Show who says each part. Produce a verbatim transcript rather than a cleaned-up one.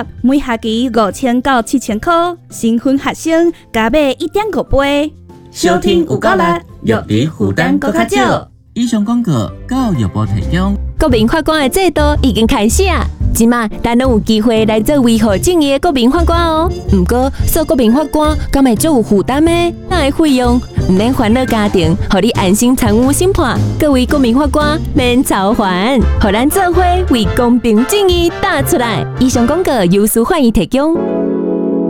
Speaker 1: 每学期五千到七千块，新婚学生加买一点五倍。
Speaker 2: 收听有够力，育儿负担搁较少。以上广告教育部提供。
Speaker 3: 国民法官的制度已经开始啊！即马咱拢有机会来做维护正义的国民法官哦。不过做国民法官，敢会足有负担呢？哪个费用唔免烦恼家庭，互你安心参与审判。各位国民法官免操烦，互咱做伙为公平正义打出来。以上广告由司法院提供。